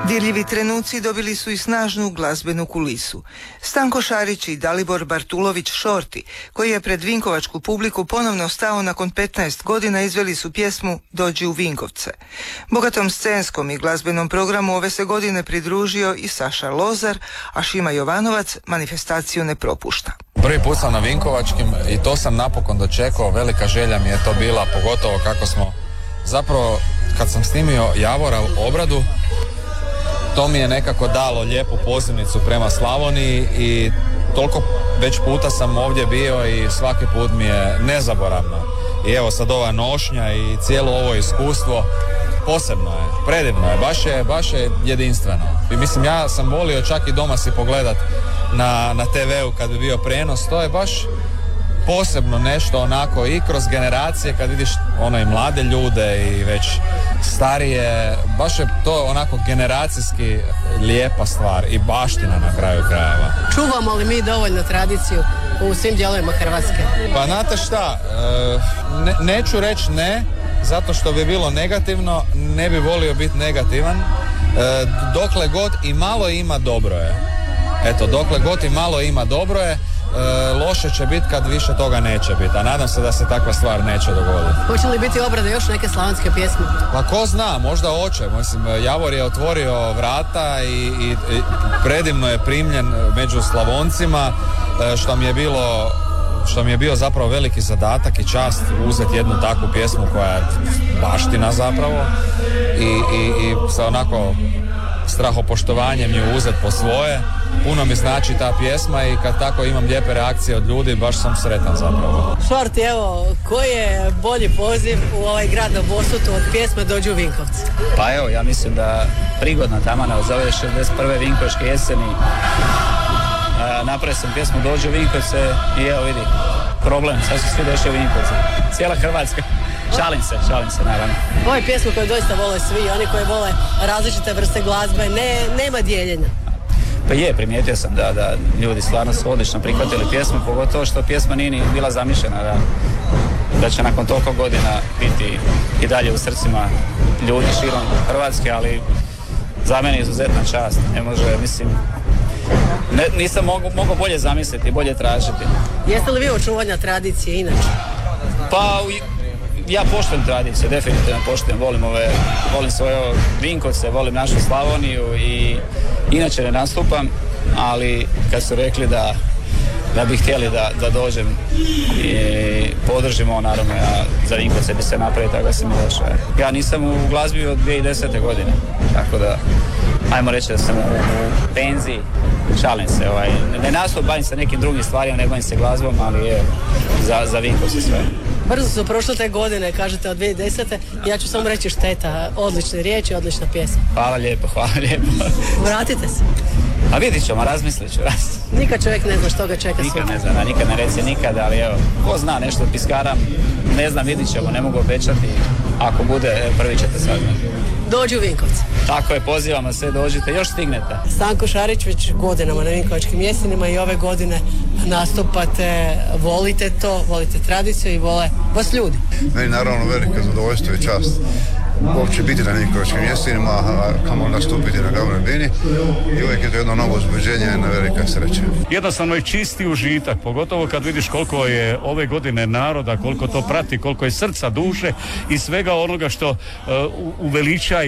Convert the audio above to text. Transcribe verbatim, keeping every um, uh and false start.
Dirljivi trenuci dobili su i snažnu glazbenu kulisu. Stanko Šarić i Dalibor Bartulović Šorti, koji je pred vinkovačku publiku ponovno stao nakon petnaest godina, izveli su pjesmu Dođi u Vinkovce. Bogatom scenskom i glazbenom programu ove se godine pridružio i Saša Lozar, a Šima Jovanovac manifestaciju ne propušta. Prvi put sam na Vinkovačkim i to sam napokon dočekao, velika želja mi je to bila, pogotovo kako smo zapravo, kad sam snimio Javora u Obradu, to mi je nekako dalo lijepu pozivnicu prema Slavoniji i toliko već puta sam ovdje bio i svaki put mi je nezaboravno. I evo sad ova nošnja i cijelo ovo iskustvo posebno je, predivno je, baš je, baš je jedinstveno. I mislim, ja sam volio čak i doma si pogledat na, na te veu kad bi bio prijenos, to je baš posebno nešto onako i kroz generacije kad vidiš ono i mlade ljude i već starije, baš je to onako generacijski lijepa stvar i baština na kraju krajeva. Čuvamo li mi dovoljno tradiciju u svim dijelovima Hrvatske? Pa znate šta, ne, neću reći ne, zato što bi bilo negativno, ne bi volio biti negativan, dokle god i malo ima dobro je. Eto, dokle god i malo ima dobro je, E, loše će biti kad više toga neće biti, a nadam se da se takva stvar neće dogoditi. Hoće li biti obrade još neke slavonske pjesme? Pa ko zna, možda hoće. Mislim, Javor je otvorio vrata i, i, i predivno je primljen među Slavoncima, što mi je bilo što mi je bio zapravo veliki zadatak i čast uzeti jednu takvu pjesmu koja je baština zapravo i, i, i sa onako strahopoštovanjem ju uzeti po svoje. Puno mi znači ta pjesma i kad tako imam lijepe reakcije od ljudi, baš sam sretan zapravo. Šorti, evo, koji je bolji poziv u ovaj grad na Bosutu od pjesme Dođi u Vinkovce? Pa evo, ja mislim da prigodna tamana od ove šezdeset prve vinkovačke jeseni. E, napravio sam pjesmu Dođi u Vinkovce i evo vidi, problem, sad su svi došli u Vinkovce. Cijela Hrvatska. Šalim se, šalim se, naravno. Ovo je pjesma koju doista vole svi, oni koji vole različite vrste glazbe, ne, nema dijeljenja. Pa je, primijetio sam da, da ljudi stvarno su odlično prihvatili pjesmu, pogotovo što pjesma nije ni bila zamišljena da, da će nakon toliko godina biti i dalje u srcima ljudi širom Hrvatske, ali za mene je izuzetna čast. Ne može, mislim, ne, nisam mogu, mogu bolje zamisliti, bolje tražiti. Jeste li vi očuvanja tradicije inače? Pa ja poštujem tradiciju, definitivno poštujem, volim ove, volim svoje Vinkovce, volim našu Slavoniju i inače ne nastupam, ali kad su rekli da, da bi htjeli da, da dođem i podržimo, naravno ja za Vinkovce bi se napravio, tako da sam i došao. Ja nisam u glazbi od dvije tisuće desete. godine, tako da ajmo reći da sam u, u penziji, šalim se, ovaj, ne nastup, bavim se nekim drugim stvarima, ne bavim se glazbom, ali je za, za Vinkovce sve. Brzo su prošle te godine, kažete od dvije tisuće desete. Ja ću samo reći šteta, odlične riječi, odlična pjesma. Hvala lijepo, hvala lijepo. Vratite se. A vidit ćemo, razmislit ću. Nikad čovjek ne zna što ga čeka. Nikad ne zna, nikad ne reci nikad, ali evo, ko zna, nešto piskaram, ne znam, vidit ćemo, ne mogu obećati. Ako bude, prvi ćete saznati. Dođi u Vinkovce. Tako je, pozivamo sve, dođite, još stignete. Stanko Šarić već godinama na Vinkovačkim jesenima i ove godine nastupate, volite to, volite tradiciju i vole vas ljudi. Meni naravno velika zadovoljstvo i čast uopće biti na Vinkovačkim jesenima, a kamo nastupiti na glavnoj bini i uvijek je to jedno novo uzbuđenje i jedna velika sreća. Jednostavno je čisti užitak, pogotovo kad vidiš koliko je ove godine naroda, koliko to prati, koliko je srca, duše i svega onoga što uh, uveliča